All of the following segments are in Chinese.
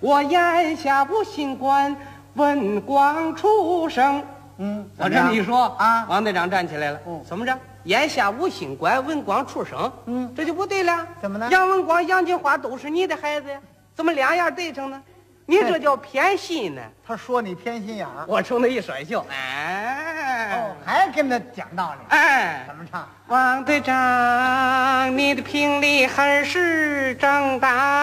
我眼下无心管文光出生。我这么一说啊， 王队长站起来了。怎么着？眼下无心管文光出生。这就不对了。 怎么呢？ 杨文光、杨金花都是你的孩子呀，怎么两样对上呢？你这叫偏心呢。 他说你偏心眼儿， 我冲他一甩袖，哎， 还跟他讲道理。 哎， 怎么唱？ 王队长，你的评理还是正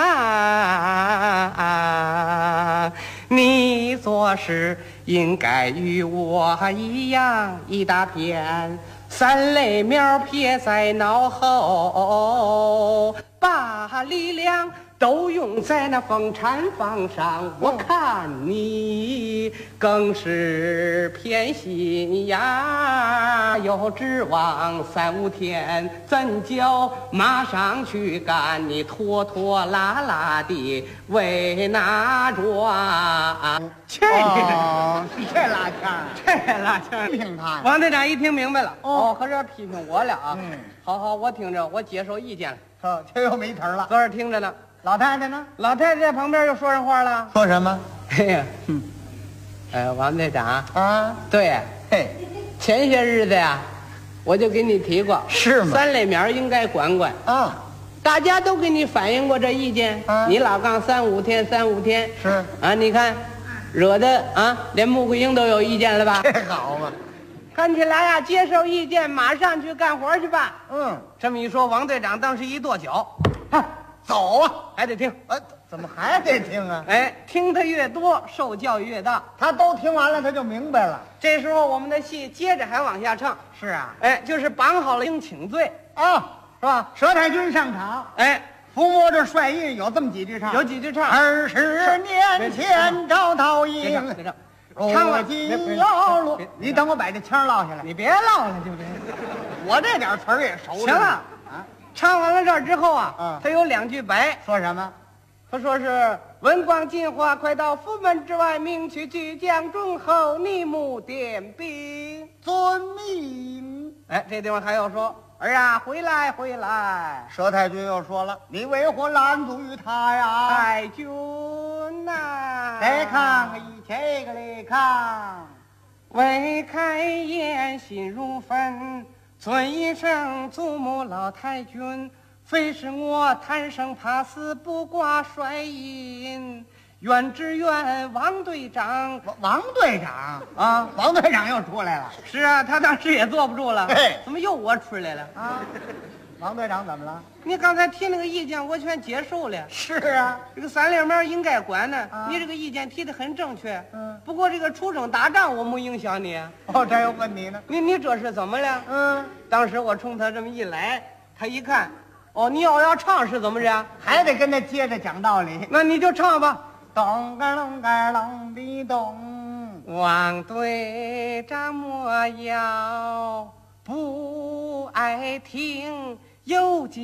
当，你做事应该与我一样，一大片三类苗撇在脑后，把力量都用在那风产房上。我看你更是偏心呀，有指望3、5天怎叫马上去干？你拖拖拉拉的为哪桩？这这拉腔， 这拉腔， 批评他呀。 王队长一听明白了，合着批评我了啊！好，我听着，我接受意见了。 这又没词儿了。 坐这听着呢。 老太太呢？ 老太太在旁边又说上话了。 说什么？ 哎呀，王队长啊， 对， 嘿， 前些日子呀，我就给你提过， 是吗 3类苗应该管管。 啊， 大家都给你反映过这意见，你老杠3、5天，3、5天是啊，你看，惹得啊，连穆桂英都有意见了吧？ 这好嘛。 看起来呀，接受意见，马上去干活去吧。这么一说，王队长当时一跺脚， 走啊， 还得听。 怎么还得听啊？ 哎，听得越多，受教育越大。 他都听完了，他就明白了。 这时候我们的戏接着还往下唱。 是啊， 哎，就是绑好了应请罪啊， 是吧？ 佘太君上场， 哎， 抚摸着帅印，有这么几句唱。 有几句唱。 20年前招桃别唱， 营， 别唱， 唱了金腰落。你等我把这腔落下来。 你别唠了，就这。 我这点词儿也熟。 行了啊，唱完了这儿之后啊，他有2句白， 说什么？ 他说是文光金花快到府门之外，命去巨将忠厚，逆目点兵。 遵命。 哎，这地方还要说儿啊，回来回来。 佘太君又说了，你为何拦阻于他呀？ 太君呐， 再看一这个来看， 未开言心如焚，尊一声祖母老太君。非是我贪生怕死，不挂帅印，愿只愿王队长。 王队长啊， 王队长又出来了。 是啊，他当时也坐不住了。 嘿， 怎么又我出来了啊？王队长怎么了？ 你刚才提那个意见，我全接受了。 是啊， 这个3类苗应该管呢。你这个意见提得很正确。不过这个出征打仗我没影响你。 这又问你呢？ 你这是怎么了？当时我冲他这么一来，他一看。你要唱是怎么着？ 还得跟他接着讲道理。 那你就唱吧。 咚个隆个隆的咚， 王队长莫要不爱听，有